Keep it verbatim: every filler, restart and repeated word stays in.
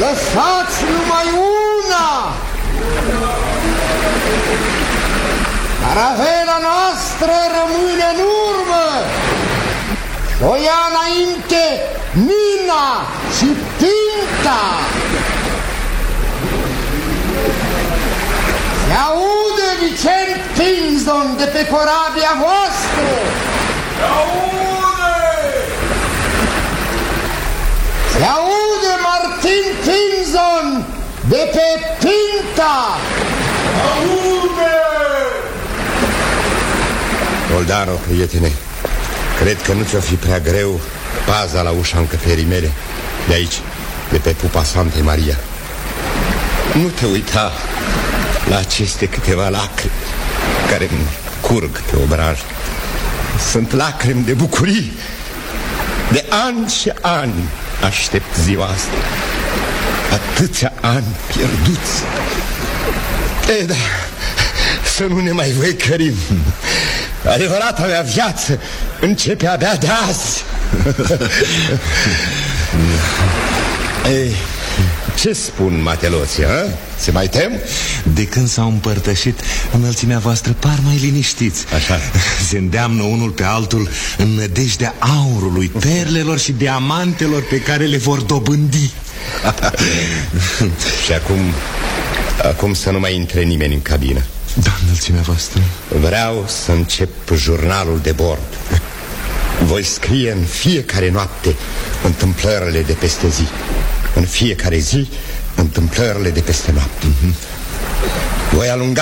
Lăsați numai una! Caravela noastră rămâne în urmă. O ia înainte Nina și Pinta. Se aude Vicent Pinzon de pe corabia voastră. Se aude! Se aude Martin Pinzon de pe Pinta. Se aude! Moldaro, prietene, cred că nu ți-o fi prea greu paza la ușa încăperii mele, de aici, de pe pupa Santei Maria. Nu te uita la aceste câteva lacrimi care îmi curg pe obraj. Sunt lacrimi de bucurie. De ani și ani aștept ziua asta. Atâția ani pierduți. E, da, să nu ne mai văicărim. Adevărata mea viață începe abia de azi. Ei, ce spun mateloții, a? Se mai tem? De când s-au împărtășit, înălțimea voastră par mai liniștiți. Așa. Se îndeamnă unul pe altul în nădejdea aurului, perlelor și diamantelor pe care le vor dobândi. Și acum, acum să nu mai intre nimeni în cabină. Da, înălțimea voastră. Vreau să încep jurnalul de bord. Voi scrie în fiecare noapte întâmplările de peste zi, în fiecare zi întâmplările de peste noapte. Voi alunga